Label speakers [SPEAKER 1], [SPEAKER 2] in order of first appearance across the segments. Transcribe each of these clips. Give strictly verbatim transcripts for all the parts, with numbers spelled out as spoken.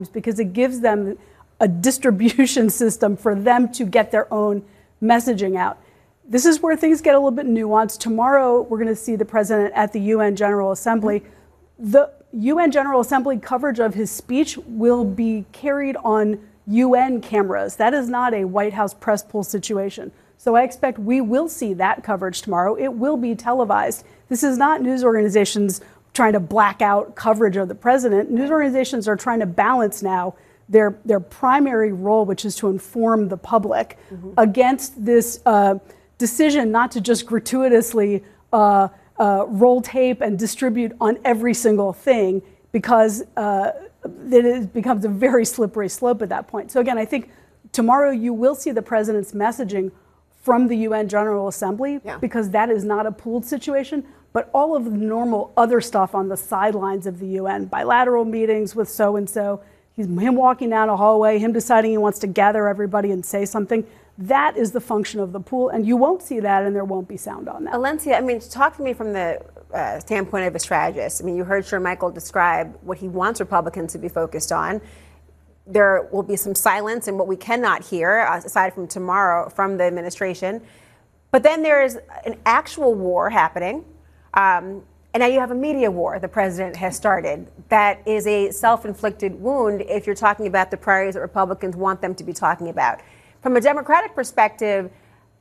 [SPEAKER 1] because it gives them a distribution system for them to get their own messaging out. This is where things get a little bit nuanced. Tomorrow, we're going to see the president at the U N General Assembly. The U N General Assembly coverage of his speech will be carried on U N cameras. That is not a White House press pool situation. So I expect we will see that coverage tomorrow. It will be televised. This is not news organizations trying to black out coverage of the president. News organizations are trying to balance now their, their primary role, which is to inform the public, mm-hmm. against this uh, decision not to just gratuitously uh, uh, roll tape and distribute on every single thing, because uh, it becomes a very slippery slope at that point. So again, I think tomorrow you will see the president's messaging from the U N General Assembly, yeah. because that is not a pooled situation, but all of the normal other stuff on the sidelines of the U N, bilateral meetings with so-and-so, he's, him walking down a hallway, him deciding he wants to gather everybody and say something, that is the function of the pool, and you won't see that, and there won't be sound on that.
[SPEAKER 2] Alencia, I mean, talk to me from the uh, standpoint of a strategist. I mean, you heard Shermichael describe what he wants Republicans to be focused on. There will be some silence and what we cannot hear, aside from tomorrow, from the administration. But then there is an actual war happening. Um, and now you have a media war the president has started. That is a self-inflicted wound if you're talking about the priorities that Republicans want them to be talking about. From a Democratic perspective,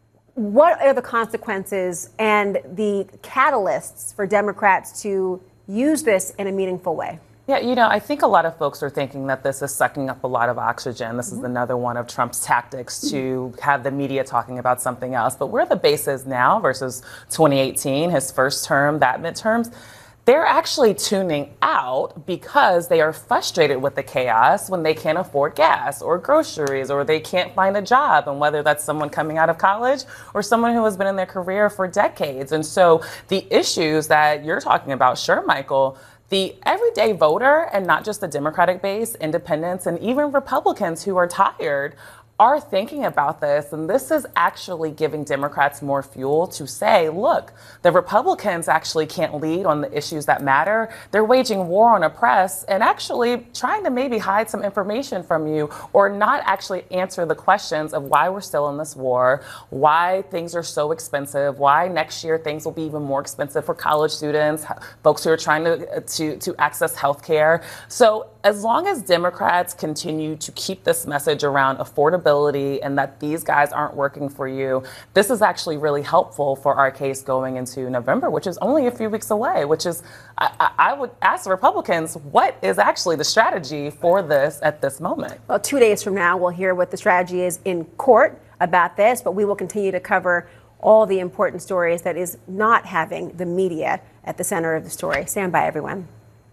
[SPEAKER 2] what are the consequences and the catalysts for Democrats to use this in a meaningful way?
[SPEAKER 3] Yeah, you know, I think a lot of folks are thinking that this is sucking up a lot of oxygen. This mm-hmm. is another one of Trump's tactics to have the media talking about something else. But where the base is now versus twenty eighteen, his first term, that midterms, they're actually tuning out because they are frustrated with the chaos when they can't afford gas or groceries or they can't find a job, and whether that's someone coming out of college or someone who has been in their career for decades. And so the issues that you're talking about, sure, Michael, the everyday voter, and not just the Democratic base, independents, and even Republicans who are tired, are thinking about this, and this is actually giving Democrats more fuel to say, look, the Republicans actually can't lead on the issues that matter. They're waging war on a press and actually trying to maybe hide some information from you, or not actually answer the questions of why we're still in this war, why things are so expensive, why next year things will be even more expensive for college students, folks who are trying to, to, to access health care. So as long as Democrats continue to keep this message around affordability and that these guys aren't working for you, this is actually really helpful for our case going into November, which is only a few weeks away, which is, I, I would ask the Republicans, what is actually the strategy for this at this moment?
[SPEAKER 2] Well, two days from now, we'll hear what the strategy is in court about this, but we will continue to cover all the important stories that is not having the media at the center of the story. Stand by, everyone.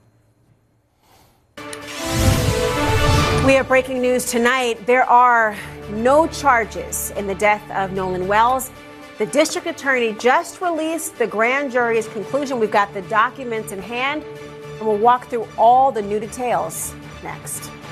[SPEAKER 2] We have breaking news tonight. There are no charges in the death of Nolan Wells. The district attorney just released the grand jury's conclusion. We've got the documents in hand, and we'll walk through all the new details next.